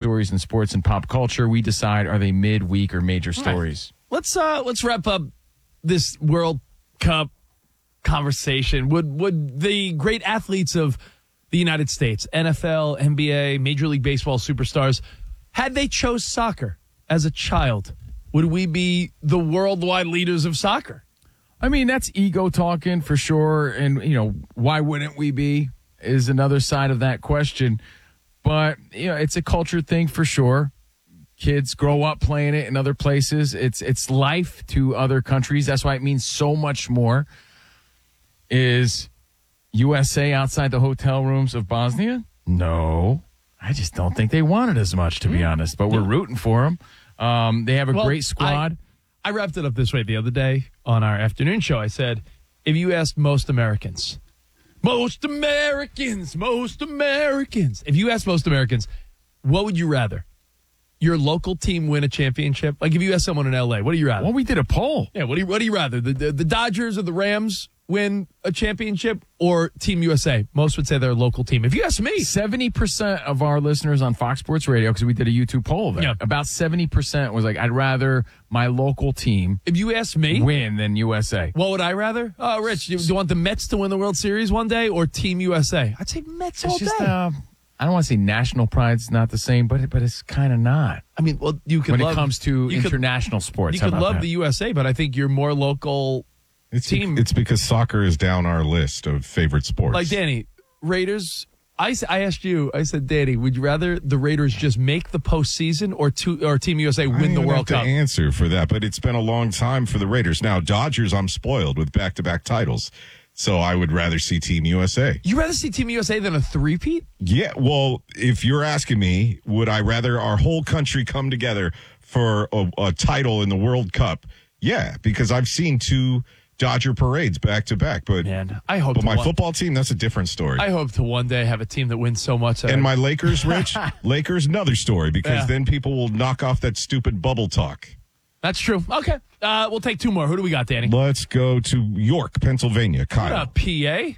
stories in sports and pop culture. We decide, are they mid-week or major stories? Let's wrap up this World Cup conversation. Would the great athletes of the United States, NFL, NBA, Major League Baseball superstars, had they chose soccer as a child, would we be the worldwide leaders of soccer? I mean, that's ego talking for sure. And, why wouldn't we be is another side of that question. But, it's a culture thing for sure. Kids grow up playing it in other places. It's life to other countries. That's why it means so much more. Is USA outside the hotel rooms of Bosnia? No. I just don't think they want it as much, to be honest. But we're rooting for them. They have a great squad. I wrapped it up this way the other day on our afternoon show. I said, if you asked most Americans, if you asked most Americans, what would you rather? Your local team win a championship? Like if you ask someone in L.A., what do you rather? Well, we did a poll. Yeah, what do you rather? The Dodgers or the Rams win a championship or Team USA? Most would say their local team. If you ask me, 70% of our listeners on Fox Sports Radio, because we did a YouTube poll there, about 70% was like, I'd rather my local team, if you ask me, win than USA. What would I rather? Oh, Rich, do you want the Mets to win the World Series one day or Team USA? I'd say Mets all day. I don't want to say national pride's not the same, but it's kind of not. I mean, well, you can when it comes to international sports. You could love the USA, but I think you're more local. It's because soccer is down our list of favorite sports. Like, Danny, Raiders, I asked you, I said, Danny, would you rather the Raiders just make the postseason or Team USA win the World Cup? I have to answer for that, but it's been a long time for the Raiders. Now, Dodgers, I'm spoiled with back-to-back titles, so I would rather see Team USA. You rather see Team USA than a three-peat? Yeah, well, if you're asking me, would I rather our whole country come together for a title in the World Cup? Yeah, because I've seen two Dodger parades back to back, but my football team, that's a different story. I hope to one day have a team that wins so much. And my Lakers, Rich, Lakers, another story, because then people will knock off that stupid bubble talk. That's true. Okay, we'll take two more. Who do we got, Danny? Let's go to York, Pennsylvania. Kyle. What up, PA? Hey,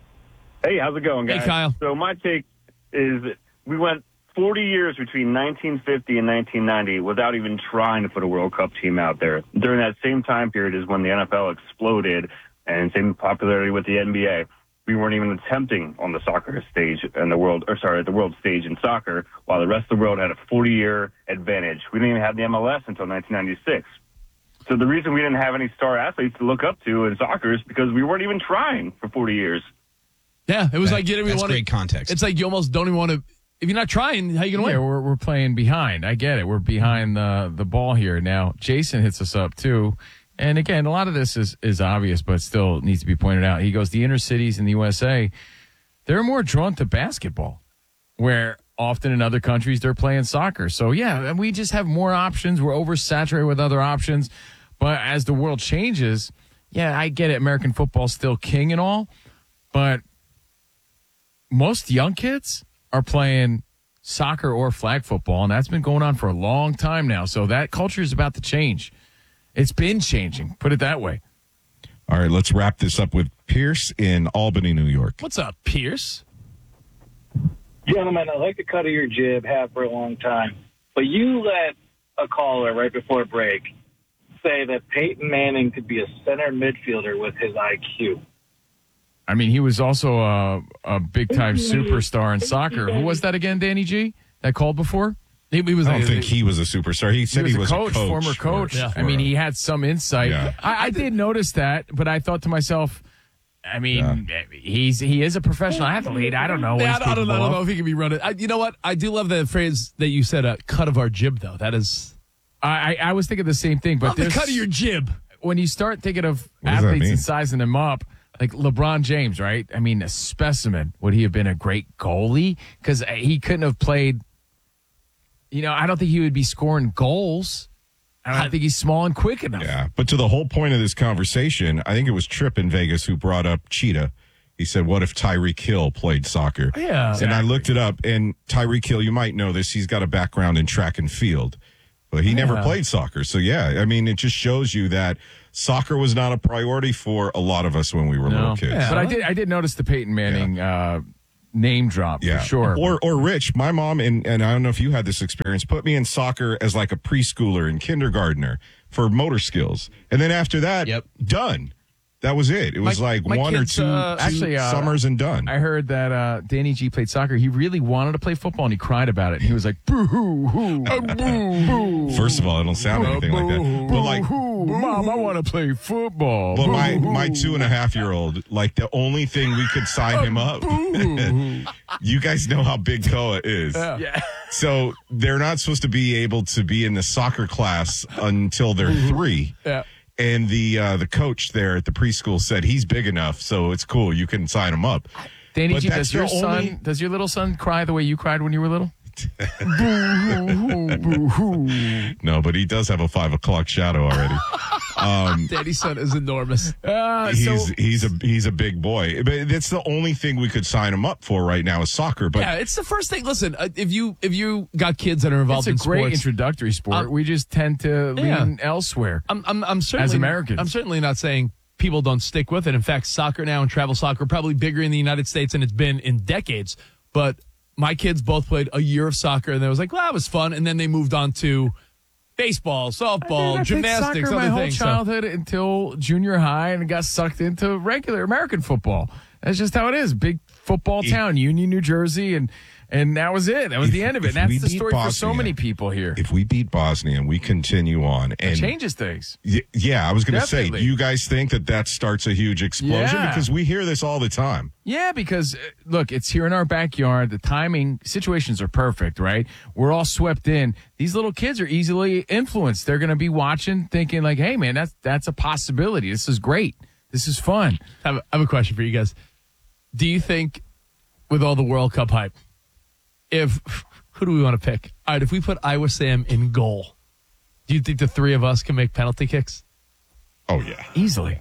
how's it going, guys? Hey, Kyle. So my take is we went 40 years between 1950 and 1990 without even trying to put a World Cup team out there. During that same time period is when the NFL exploded, and same popularity with the NBA. We weren't even attempting on the soccer stage in the world, the world stage in soccer, while the rest of the world had a 40-year advantage. We didn't even have the MLS until 1996. So the reason we didn't have any star athletes to look up to in soccer is because we weren't even trying for 40 years. Yeah, it was like you didn't even want to. That's great context. It's like you almost don't even want to. If you're not trying, how are you going to win? Yeah, we're playing behind. I get it. We're behind the ball here. Now, Jason hits us up, too. And, again, a lot of this is obvious, but still needs to be pointed out. He goes, the inner cities in the USA, they're more drawn to basketball, where often in other countries they're playing soccer. So, yeah, we just have more options. We're oversaturated with other options. But as the world changes, yeah, I get it. American football's still king and all. But most young kids are playing soccer or flag football, and that's been going on for a long time now. So that culture is about to change. It's been changing, put it that way. All right, let's wrap this up with Pierce in Albany, New York. What's up, Pierce? Gentlemen, I like the cut of your jib, have for a long time. But you let a caller right before break say that Peyton Manning could be a center midfielder with his IQ. I mean, he was also a big-time superstar in soccer. Who was that again, Danny G? That called before? I don't think he was a superstar. He said he was a coach. Former coach. Yeah. I mean, he had some insight. Yeah. I did notice that, but I thought to myself, I mean, he is a professional athlete. I don't know. I don't know if he can be running. You know what? I do love the phrase that you said, cut of our jib, though. That is... I was thinking the same thing. But the cut of your jib. When you start thinking of athletes and sizing them up, like LeBron James, right? I mean, a specimen. Would he have been a great goalie? Because he couldn't have played... I don't think he would be scoring goals. I don't think he's small and quick enough. Yeah, but to the whole point of this conversation, I think it was Tripp in Vegas who brought up Cheetah. He said, what if Tyreek Hill played soccer? Yeah. Exactly. And I looked it up, and Tyreek Hill, you might know this, he's got a background in track and field. But he never played soccer. So, yeah, I mean, it just shows you that soccer was not a priority for a lot of us when we were little kids. Yeah. But I did notice the Peyton Manning name drop for sure. Or Rich, my mom, and I don't know if you had this experience, put me in soccer as like a preschooler and kindergartner for motor skills. And then after that, done. That was it. It was like my one kids, or two summers and done. I heard that Danny G played soccer. He really wanted to play football, and he cried about it. And he was like, boo-hoo, boo. First of all, it don't sound anything like that. But like, Mom, I want to play football. well, my 2.5-year-old, like the only thing we could sign him up. You guys know how big Koa is. Yeah. So they're not supposed to be able to be in the soccer class until they're 3. Yeah. And the coach there at the preschool said he's big enough, so it's cool. You can sign him up. Danny But G, that's does your little son cry the way you cried when you were little? No, but he does have a 5 o'clock shadow already. Danny's son is enormous. He's a big boy, but that's the only thing we could sign him up for right now is soccer. But Yeah, it's the first thing. Listen, if you got kids that are involved It's a in great sports, introductory sport. We just tend to lean elsewhere. I'm certainly as Americans. I'm certainly not saying people don't stick with it. In fact, soccer now and travel soccer are probably bigger in the United States than it's been in decades. But my kids both played a year of soccer, and they was like, well, that was fun. And then they moved on to baseball, softball, I gymnastics, played soccer my other whole things. childhood until junior high, and got sucked into regular American football. That's just how it is. Big football town, Union, New Jersey, and that was it. That was the end of it. And that's the story for so many people here. If we beat Bosnia and we continue on, and It changes things. Yeah, I was going to say, Definitely. do you guys think that starts a huge explosion? Yeah. Because we hear this all the time. Yeah, because look, it's here in our backyard. The timing situations are perfect, right? We're all swept in. These little kids are easily influenced. They're going to be watching, thinking like, "Hey, man, that's a possibility. This is great. This is fun." I have a question for you guys. Do you think, with all the World Cup hype, who do we want to pick? All right, if we put Iowa Sam in goal, do you think the three of us can make penalty kicks? Oh, yeah. Easily.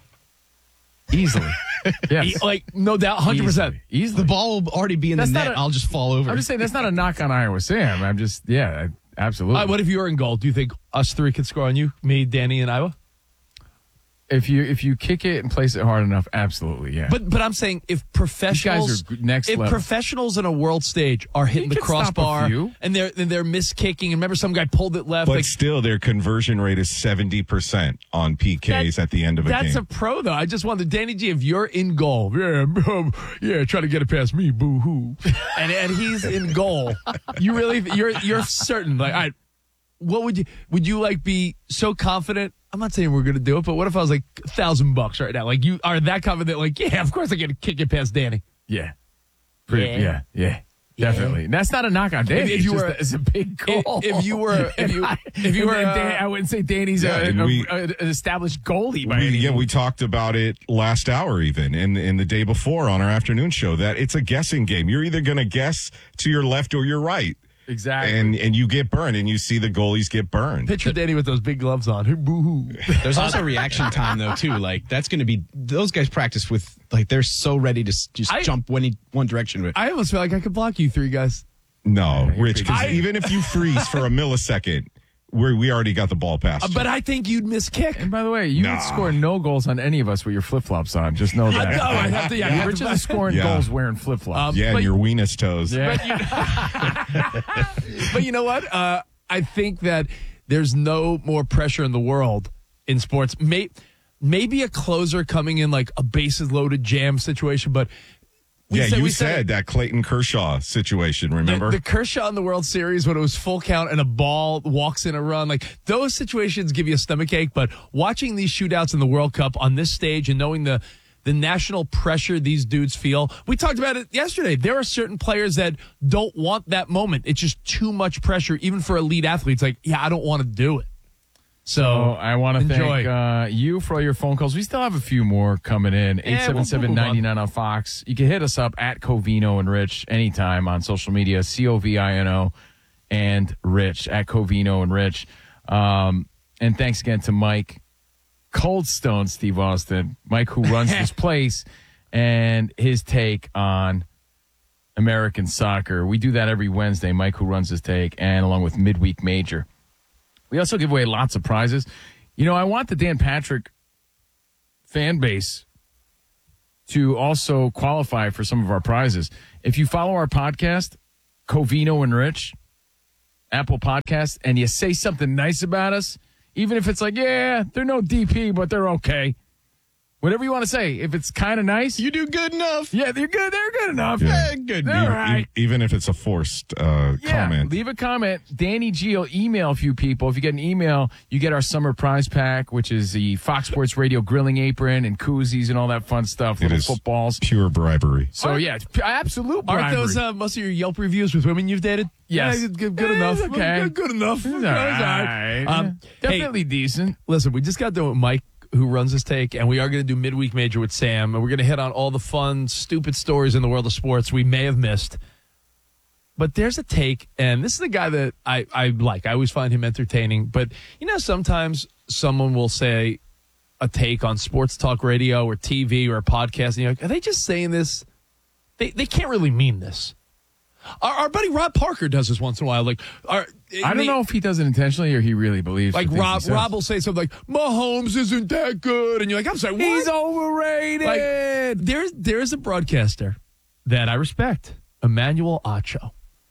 Yes. Like, no doubt, 100%. Easily. The ball will already be in That's the not net. a- I'll just fall over. I'm just saying that's not a knock on Iowa Sam. I'm just, absolutely. All right, what if you were in goal? Do you think us three could score on you? Me, Danny, and Iowa? If you kick it and place it hard enough, absolutely, yeah. But I'm saying if professionals, These guys are next if level. professionals in a world stage are hitting the could stop a crossbar few. and they're miss kicking, and remember some guy pulled it left. But like, still, their conversion rate is 70% on PKs at the end of a that's game. a pro, though. I just wanted Danny G. If you're in goal, try to get it past me, boo hoo, and he's in goal. You're certain. Like, all right, what would you like be so confident? I'm not saying we're going to do it, but what if I was like $1,000 right now? Like, you are that confident, like, yeah, of course I can kick it past Danny. yeah. Yeah. Definitely. And that's not a knock on Danny. If you were- it's a big goal. If you were, I wouldn't say Danny's and an established goalie by any means. We talked about it last hour even and the day before on our afternoon show that it's a guessing game. You're either going to guess to your left or your right. Exactly. And you get burned, and you see the goalies get burned. picture Danny with those big gloves on. Boo hoo. There's also reaction time though too. Like that's going to be those guys practice with like they're so ready to just jump one direction. I almost feel like I could block you three guys. No, Rich, because I- even if you freeze for a millisecond, we already got the ball past you. But I think you'd miss kick. And by the way, you would score no goals on any of us with your flip flops on. Just know that. No, I'd have to. Yeah, I'd have Rich to- is scoring Yeah. goals wearing flip flops. yeah, but- and your weenus toes. But you know what? I think that there's no more pressure in the world in sports. Maybe a closer coming in like a bases loaded jam situation, but You we said that Clayton Kershaw situation, remember? The Kershaw in the World Series when it was full count and a ball walks in a run, like those situations give you a stomachache. But watching these shootouts in the World Cup on this stage and knowing the national pressure these dudes feel, we talked about it yesterday. There are certain players that don't want that moment. It's just too much pressure, even for elite athletes. Like, yeah, I don't want to do it. So I want to enjoy. thank you for all your phone calls. We still have a few more coming in. Yeah, we'll 877-99 on Fox. You can hit us up at Covino and Rich anytime on social media. Covino and Rich at Covino and Rich. And thanks again to Mike Coldstone, Steve Austin, Mike who runs this place, and his take on American soccer. We do that every Wednesday. Mike who runs his take, and along with Midweek Major. We also give away lots of prizes. You know, I want the Dan Patrick fan base to also qualify for some of our prizes. If you follow our podcast, Covino and Rich, Apple Podcast, and you say something nice about us, even if it's like, yeah, they're no DP, but they're okay. Whatever you want to say. If it's kind of nice. You do good enough. Yeah, they're good. They're good enough. Yeah. Good. All right. Even if it's a forced comment. Leave a comment. Danny G will email a few people. If you get an email, you get our summer prize pack, which is the Fox Sports Radio grilling apron and koozies and all that fun stuff. It Little is footballs. pure bribery. So, yeah, absolute bribery. Aren't those most of your Yelp reviews with women you've dated? Yes. Yeah, good enough. It's okay. Good enough. It's all right. Definitely decent. Listen, we just got done with Mike, who runs this take, and we are going to do Midweek Major with Sam, and we're going to hit on all the fun, stupid stories in the world of sports we may have missed. But there's a take, and this is the guy that I like. I always find him entertaining. But, sometimes someone will say a take on sports talk radio or TV or a podcast, and you're like, are they just saying this? They can't really mean this. Our buddy Rob Parker does this once in a while. I don't know if he does it intentionally or he really believes. Like Rob will say something like, "Mahomes isn't that good," and you're like, "I'm sorry, what?" He's overrated. Like, there's a broadcaster that I respect, Emmanuel Acho,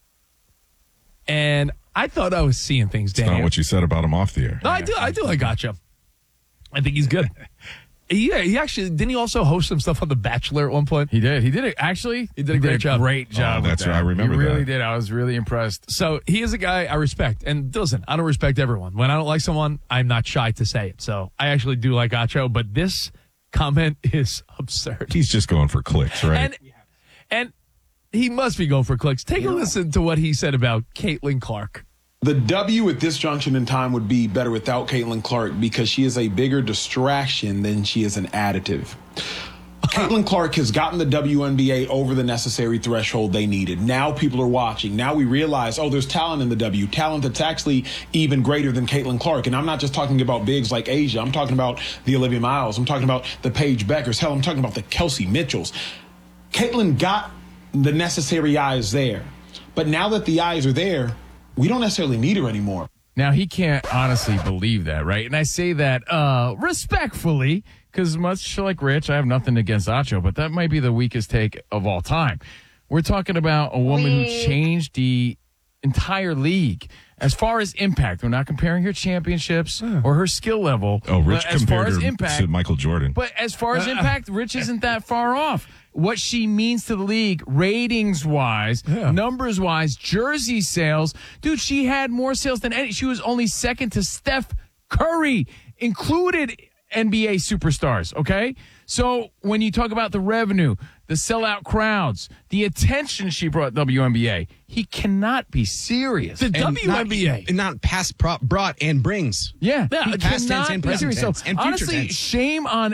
and I thought I was seeing things. It's not what you said about him off the air. No, I do like Acho. I think he's good. Yeah, he actually didn't. He also host some stuff on The Bachelor at one point. He did. He did it. Actually, he did a great job. Great job. Oh, that's right. I remember that. He really that. did. I was really impressed. So he is a guy I respect. And listen, I don't respect everyone. When I don't like someone, I'm not shy to say it. So I actually do like Acho, but this comment is absurd. He's just going for clicks, right? And he must be going for clicks. Take a listen to what he said about Caitlin Clark. The W at this junction in time would be better without Caitlin Clark because she is a bigger distraction than she is an additive. Caitlin Clark has gotten the WNBA over the necessary threshold they needed. Now people are watching. Now we realize, there's talent in the W, talent that's actually even greater than Caitlin Clark. And I'm not just talking about bigs like Asia. I'm talking about the Olivia Miles. I'm talking about the Paige Beckers. Hell, I'm talking about the Kelsey Mitchells. Caitlin got the necessary eyes there. But now that the eyes are there, we don't necessarily need her anymore. Now, he can't honestly believe that, right? And I say that respectfully, because much like Rich, I have nothing against Acho, but that might be the weakest take of all time. We're talking about a woman who changed the entire league. As far as impact, we're not comparing her championships or her skill level. Oh, Rich as far compared as her impact, to Michael Jordan. But as far as impact, Rich isn't that far off. What she means to the league, ratings-wise, numbers-wise, jersey sales. Dude, she had more sales than any. She was only second to Steph Curry, included NBA superstars, okay? So when you talk about the revenue, the sellout crowds, the attention she brought WNBA, he cannot be serious. The WNBA. Not past brought and brings. Yeah. Past tense and present tense so and future honestly, tense. shame on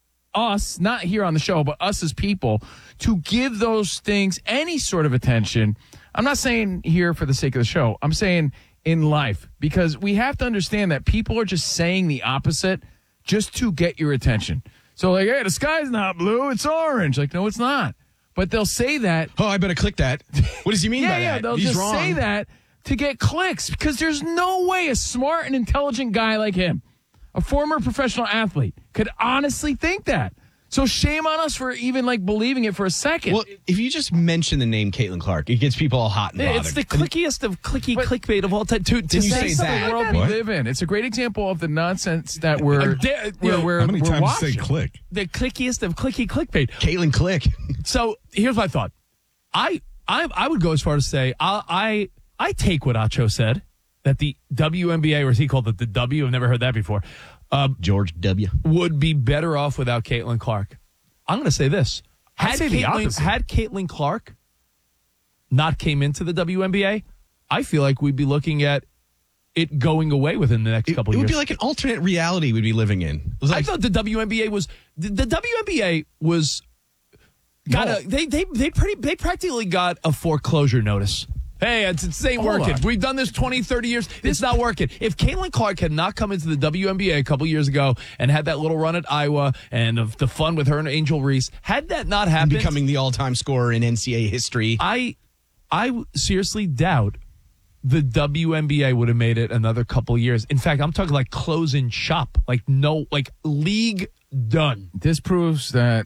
us, not here on the show, but us as people, to give those things any sort of attention. I'm not saying here for the sake of the show. I'm saying in life, because we have to understand that people are just saying the opposite just to get your attention. So like, hey, the sky's not blue, it's orange. Like, no, it's not. But they'll say that. Oh, I better click that. What does he mean by that? They'll He's just wrong. say that to get clicks, because there's no way a smart and intelligent guy like him, a former professional athlete, could honestly think that. So shame on us for even believing it for a second. Well, if you just mention the name Caitlin Clark, it gets people all hot and bothered. It's the clickiest of clickbait of all time. To you say say that. that? the world we live in. It's a great example of the nonsense that we're How many times watching. say click? The clickiest of clickbait. Caitlin Click. So here's my thought. I would go as far to say I take what Acho said, that the WNBA, or as he called it, the W, I've never heard that before, George W. would be better off without Caitlin Clark. I'm going to say this. I'd say the opposite. Had Caitlin Clark not came into the WNBA, I feel like we'd be looking at it going away within the next couple It of would years. be like an alternate reality we'd be living in. It was I like, thought the WNBA was the WNBA was they practically got a foreclosure notice. Hey, it ain't working. on. We've done this 20, 30 years. It's not working. If Caitlin Clark had not come into the WNBA a couple years ago and had that little run at Iowa and the fun with her and Angel Reese, had that not happened, becoming the all-time scorer in NCAA history. I seriously doubt the WNBA would have made it another couple years. In fact, I'm talking like closing shop, like league done. This proves that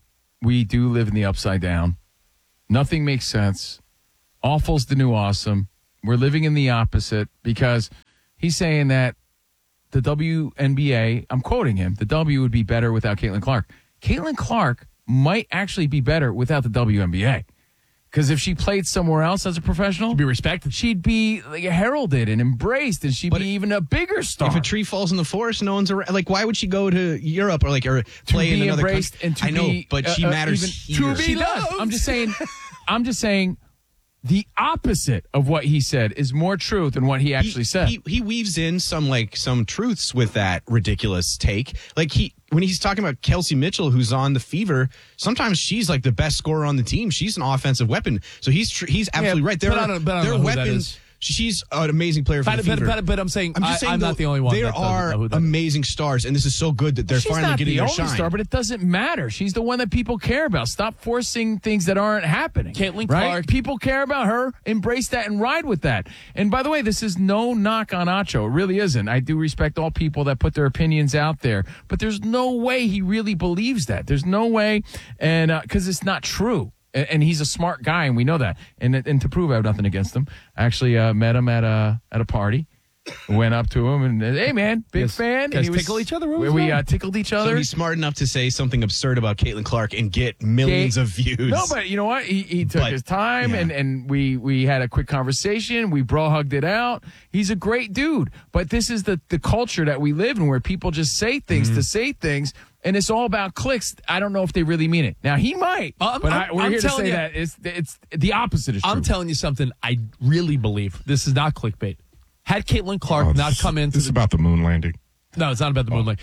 we do live in the upside down. Nothing makes sense. Awful's the new awesome. We're living in the opposite because he's saying that the WNBA, I'm quoting him, the W would be better without Caitlin Clark. Caitlin Clark might actually be better without the WNBA. Because if she played somewhere else as a professional, Be respected. she'd be like heralded and embraced, and she'd be even a bigger star. If a tree falls in the forest, no one's around. Like, why would she go to Europe or play in another embraced country? and to I know, be, but she matters even, here. She does. I'm just saying. The opposite of what he said is more true than what he actually said. He weaves in some truths with that ridiculous take. Like when he's talking about Kelsey Mitchell, who's on the Fever, sometimes she's like the best scorer on the team. She's an offensive weapon. So he's absolutely right. but I don't know Their who that weapons. is. She's an amazing player for the Fever. But I'm saying, I'm though, not the only one. There that doesn't know are who that is. amazing stars, and this is so good that they're She's finally not getting the their only shine. star, but it doesn't matter. She's the one that people care about. Stop forcing things that aren't happening. Caitlin right? Clark. People care about her. Embrace that and ride with that. And by the way, this is no knock on Acho. It really isn't. I do respect all people that put their opinions out there, but there's no way he really believes that. There's no way, and because it's not true. And he's a smart guy, and we know that. And to prove I have nothing against him, I actually met him at a party. Went up to him and, hey, man, big fan. Guys And tickle each other? We tickled each other. So he's smart enough to say something absurd about Caitlin Clark and get millions of views. No, but you know what? He took his time, yeah. and we had a quick conversation. We bro-hugged it out. He's a great dude. But this is the culture that we live in where people just say things to say things, and it's all about clicks. I don't know if they really mean it. Now, he might, we're here to say that it's the opposite is true. I'm telling you something I really believe. This is not clickbait. Had Caitlin Clark not come into this is about the moon landing. No, it's not about the moonlight.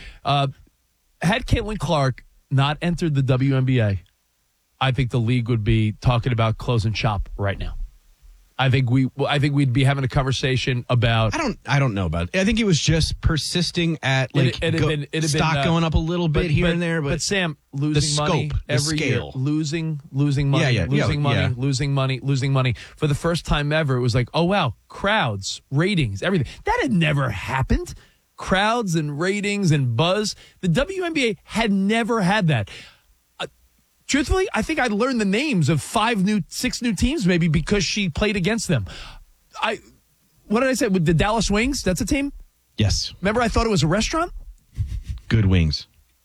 Had Caitlin Clark not entered the WNBA, I think the league would be talking about closing shop right now. I think we'd be having a conversation about. I don't know about it. I think it was just persisting at stock going up a little bit here and there. But Sam, losing money every year, losing money, losing money. For the first time ever, it was like, oh wow, crowds, ratings, everything. That had never happened. Crowds and ratings and buzz. The WNBA had never had that. Truthfully, I think I learned the names of 6 new teams maybe because she played against them. What did I say? With the Dallas Wings? That's a team? yes, Remember I thought it was a restaurant? good wings.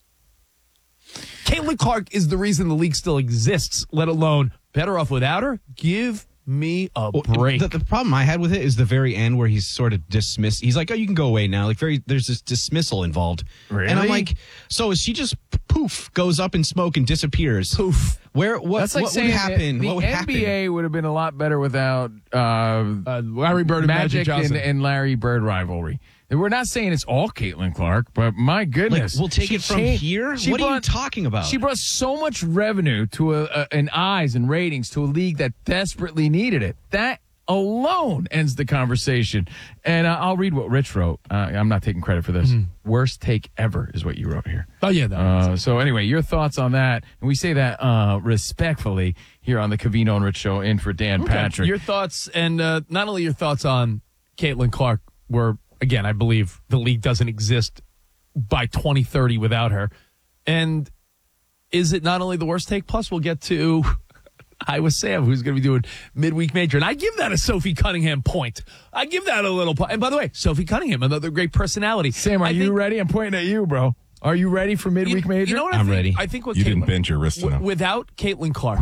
Caitlin Clark is the reason the league still exists, let alone better off without her. Give me a break. The problem I had with it is the very end where he's sort of dismissed. He's like, "Oh, you can go away now." Like there's this dismissal involved. Really? And I'm like, so is she just poof goes up in smoke and disappears? Poof. Where what? That's like what saying would happen? The What would NBA happen? would have been a lot better without Larry Bird and Magic Johnson. and Larry Bird rivalry. And we're not saying it's all Caitlin Clark, but my goodness. Like, we'll take she it from changed- here? she What are you brought- talking about? She brought so much revenue to and eyes and ratings to a league that desperately needed it. That alone ends the conversation. And I'll read what Rich wrote. I'm not taking credit for this. Worst take ever is what you wrote here. Oh, yeah. So anyway, your thoughts on that. And we say that respectfully here on the Covino and Rich Show in for Dan Patrick. Your thoughts, and not only your thoughts on Caitlin Clark were, again, I believe the league doesn't exist by 2030 without her. And is it not only the worst take? Plus, we'll get to Iowa Sam, who's going to be doing midweek major. And I give that a Sophie Cunningham point. I give that a little point. And by the way, Sophie Cunningham, another great personality. Sam, are you ready? I'm pointing at you, bro. Are you ready for midweek major? You know what I'm ready. I think what You Caitlin, didn't bend your wrist enough. Without Caitlin Clark,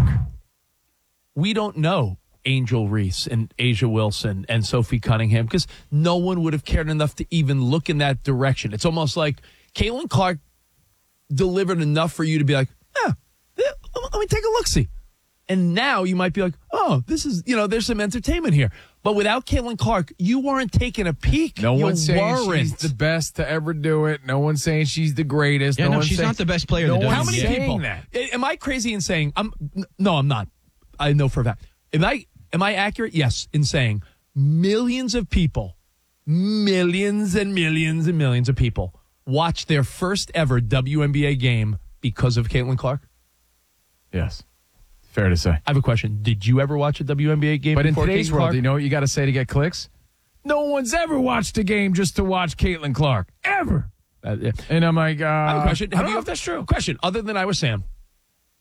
we don't know Angel Reese and Asia Wilson and Sophie Cunningham because no one would have cared enough to even look in that direction. It's almost like Caitlin Clark delivered enough for you to be like, let me take a look-see. And now you might be like, oh, this is, there's some entertainment here. But without Caitlin Clark, you weren't taking a peek. No you one's saying weren't. she's the best to ever do it. No one's saying she's the greatest. Yeah, no, one's she's saying, not the best player in No the one's How many saying people? that. Am I crazy in saying No, I'm not. I know for a fact. Am I accurate? Yes, in saying millions of people, millions and millions and millions of people watched their first ever WNBA game because of Caitlin Clark? Yes. Fair to say. I have a question. Did you ever watch a WNBA game But in before today's Caitlin world, Clark? do you know what you got to say to get clicks? No one's ever watched a game just to watch Caitlin Clark. Ever. Yeah. And I'm like, I have a question. I don't know if that's true. Question. Other than Iowa Sam,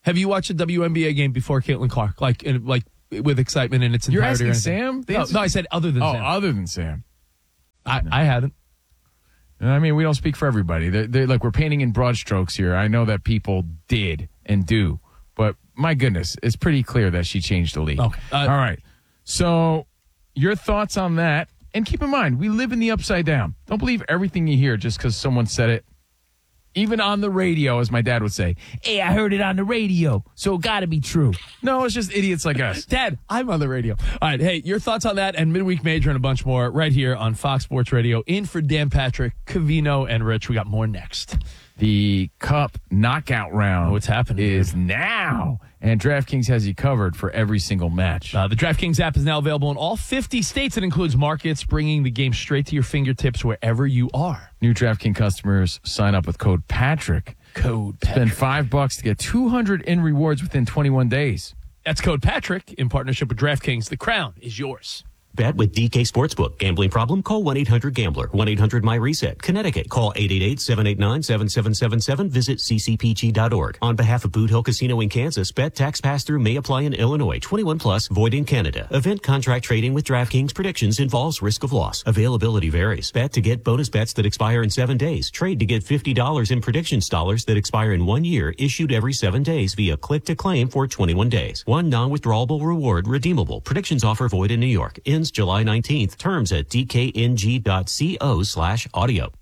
Have you watched a WNBA game before Caitlin Clark? Like with excitement in its entirety? You're asking or anything? Sam? No, I said other than Sam. Other than Sam. I haven't. I mean, we don't speak for everybody. They're like, we're painting in broad strokes here. I know that people did and do, but my goodness, it's pretty clear that she changed the league. Okay. All right. So your thoughts on that? And keep in mind, we live in the upside down. Don't believe everything you hear just because someone said it. Even on the radio, as my dad would say, hey, I heard it on the radio, so it got to be true. No, it's just idiots like us. Dad, I'm on the radio. All right, hey, your thoughts on that and Midweek Major and a bunch more right here on Fox Sports Radio. In for Dan Patrick, Covino, and Rich. We got more next. The Cup knockout round What's happening is now, and DraftKings has you covered for every single match. The DraftKings app is now available in all 50 states. It includes markets, bringing the game straight to your fingertips wherever you are. New DraftKings customers sign up with code Patrick. Spend $5 to get $200 in rewards within 21 days. That's code Patrick in partnership with DraftKings. The crown is yours. Bet with DK Sportsbook. Gambling problem? Call 1-800-GAMBLER. 1-800-MY-RESET. Connecticut. Call 888-789-7777. Visit ccpg.org. On behalf of Boot Hill Casino in Kansas, bet tax pass-through may apply in Illinois. 21 plus. Void in Canada. Event contract trading with DraftKings predictions involves risk of loss. Availability varies. Bet to get bonus bets that expire in 7 days. Trade to get $50 in predictions dollars that expire in 1 year. Issued every 7 days via click to claim for 21 days. One non-withdrawable reward redeemable. Predictions offer void in New York. Ends July 19th. Terms at dkng.co/audio.